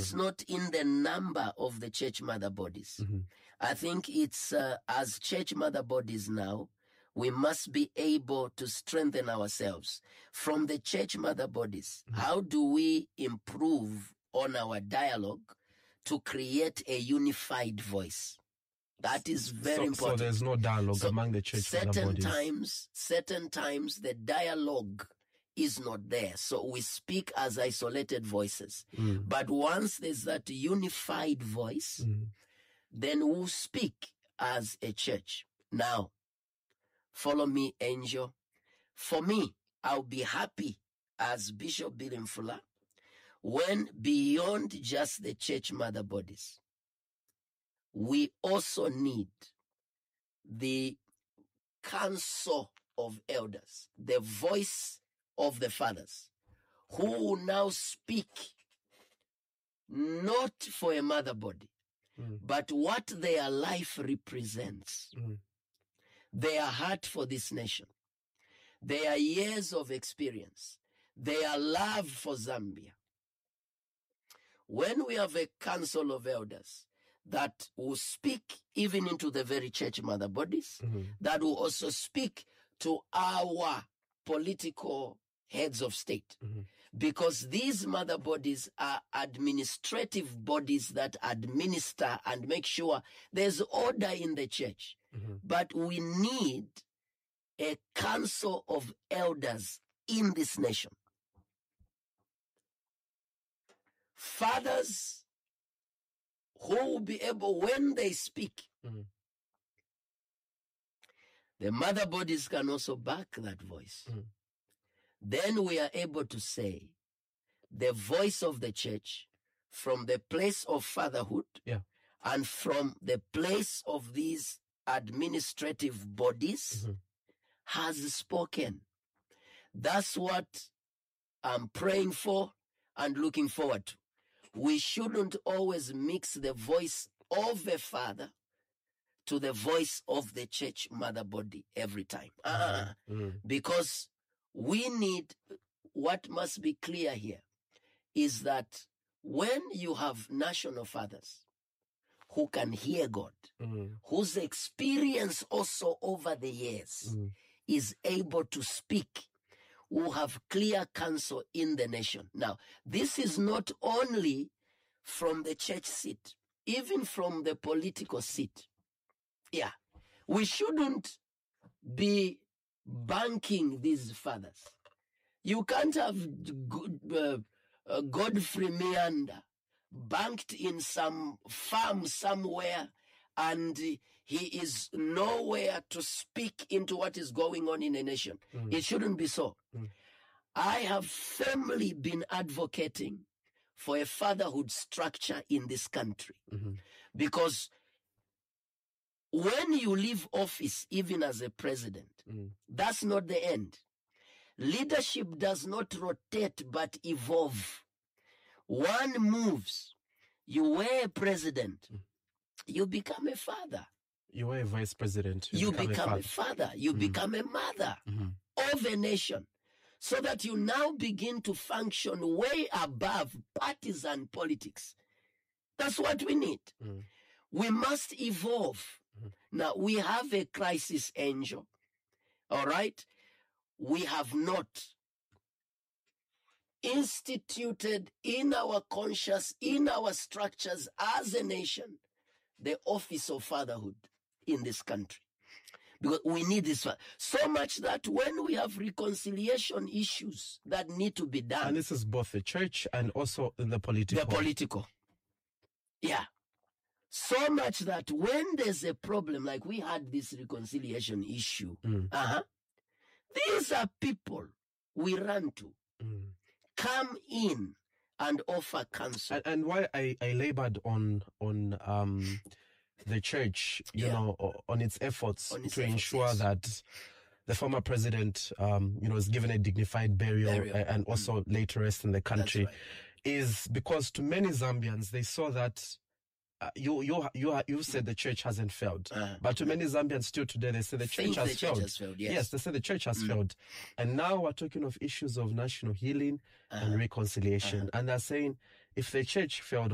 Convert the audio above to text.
It's not in the number of the church mother bodies. I think it's as church mother bodies now, we must be able to strengthen ourselves from the church mother bodies. How do we improve on our dialogue to create a unified voice? That is very important. So there's no dialogue among the church mother bodies. Certain times the dialogue is not there. So we speak as isolated voices. But once there's that unified voice, then we'll speak as a church. Now, follow me, Angel. For me, I'll be happy as Bishop Billy Mfula when beyond just the church mother bodies, we also need the council of elders, the voice of the fathers, who will now speak not for a mother body, but what their life represents, their heart for this nation, their years of experience, their love for Zambia. When we have a council of elders that will speak even into the very church mother bodies, that will also speak to our political heads of state, because these mother bodies are administrative bodies that administer and make sure there's order in the church. But we need a council of elders in this nation. Fathers who will be able, when they speak, the mother bodies can also back that voice. Then we are able to say the voice of the church from the place of fatherhood and from the place of these administrative bodies has spoken. That's what I'm praying for and looking forward to. We shouldn't always mix the voice of the father to the voice of the church mother body every time. Because we need, what must be clear here is that when you have national fathers who can hear God, whose experience also over the years is able to speak, who have clear counsel in the nation. Now, this is not only from the church seat, even from the political seat. Yeah, we shouldn't be banking these fathers. You can't have Godfrey Meander banked in some farm somewhere and he is nowhere to speak into what is going on in a nation. It shouldn't be so. I have firmly been advocating for a fatherhood structure in this country. Because when you leave office, even as a president, that's not the end. Leadership does not rotate but evolve. One moves. You were a president. You become a father. You were a vice president. You become a father. You become a mother of a nation. So that you now begin to function way above partisan politics. That's what we need. We must evolve. Now, we have a crisis, Angel. All right? We have not instituted in our conscious, in our structures as a nation, the office of fatherhood in this country. Because we need this so much that when we have reconciliation issues that need to be done. And this is both the church and also the political. The political. Yeah. So much that when there's a problem, like we had this reconciliation issue, these are people we run to. Come in and offer counsel. And why I labored on the church, you know, on its efforts to ensure that the former president, is given a dignified burial. And also later rest in the country, is because to many Zambians, they saw that you said the church hasn't failed, but to many Zambians still today, they say the church has failed. Yes, they say the church has failed. And now we're talking of issues of national healing and reconciliation. And they're saying if the church failed